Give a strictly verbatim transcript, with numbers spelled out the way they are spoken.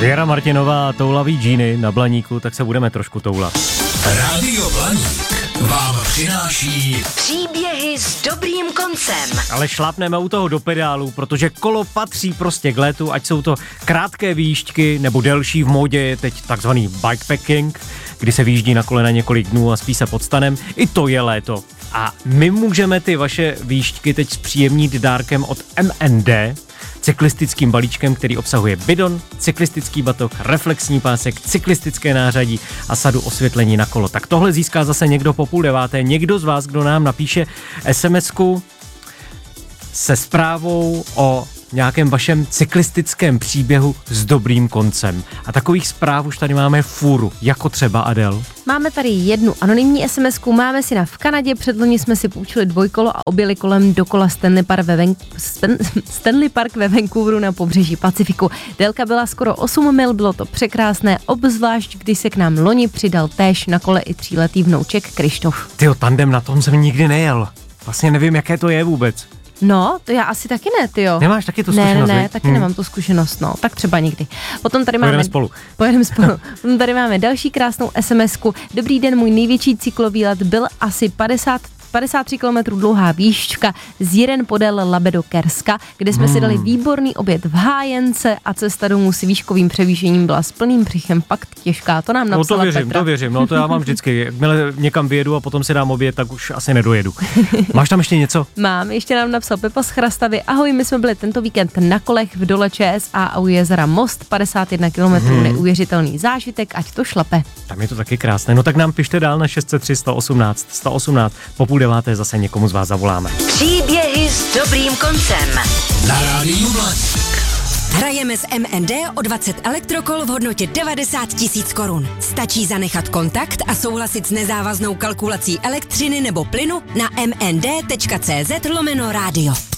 Věra Martinová a toulavý džíny na Blaníku, tak se budeme trošku toulat. Rádio Blaník vám přináší příběhy s dobrým koncem. Ale šlápneme u toho do pedálu, protože kolo patří prostě k létu, ať jsou to krátké výjížďky nebo delší, v módě je teď takzvaný bikepacking, kdy se vyjíždí na kole na několik dnů a spí se pod stanem. I to je léto. A my můžeme ty vaše výjížďky teď zpříjemnit dárkem od M N D, cyklistickým balíčkem, který obsahuje bidon, cyklistický batok, reflexní pásek, cyklistické nářadí a sadu osvětlení na kolo. Tak tohle získá zase někdo po půl deváté. Někdo z vás, kdo nám napíše SMSku se zprávou o nějakém vašem cyklistickém příběhu s dobrým koncem. A takových zpráv už tady máme fůru, jako třeba Adel. Máme tady jednu anonymní SMSku, máme si na v Kanadě, předloni jsme si půjčili dvojkolo a objeli kolem dokola Stanley Park ve, Ven- Stan- Stanley Park ve Vancouveru na pobřeží Pacifiku. Délka byla skoro osm mil, bylo to překrásné, obzvlášť když se k nám loni přidal též na kole i tříletý vnouček Krištof. Tyjo, tandem na tom jsem nikdy nejel. Vlastně nevím, jaké to je vůbec. No, to já asi taky ne, tyjo. Nemáš taky tu zkušenost? Ne, ne, ne, vy? taky hmm. nemám tu zkušenost, no, tak třeba někdy. Potom tady Pojedeme máme... spolu. Pojedeme spolu. Potom tady máme další krásnou SMSku. Dobrý den, můj největší cyklovýlet byl asi padesát padesát tři kilometrů dlouhá výšťka z Jiren podél Labe do Kerska, kde jsme hmm. si dali výborný oběd v hájence a cesta domů s výškovým převýšením byla s plným břichem fakt těžká. To nám napsala No to věřím, Petra. to věřím, no to já mám vždycky. Jakmile někam vyjedu a potom si dám oběd, tak už asi nedojedu. Máš tam ještě něco? Mám, ještě nám napsal Pepa z Chrastavy. Ahoj, my jsme byli tento víkend na kolech v dole Č S A a u jezera Most, padesát jedna kilometrů, hmm. neuvěřitelný zážitek, ať to šlape. Tam je to taky krásné. No tak nám pište dál na šest set tři sto osmnáct sto osmnáct. Po půl deváté zase někomu z vás zavoláme. Příběhy s dobrým koncem. na Rádiu Blaník. Hrajeme s M N D o dvacet elektrokol v hodnotě devadesát tisíc korun. Stačí zanechat kontakt a souhlasit s nezávaznou kalkulací elektřiny nebo plynu na mnd tečka cz lomeno rádio.